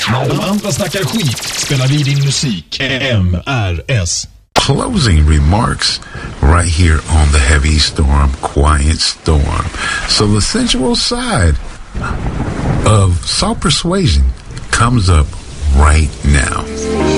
När de andra snackar skit spelar vi din musik. MRS. Closing remarks right here on the Heavy Storm, Quiet Storm. So the sensual side of Soul Persuasion comes up right now.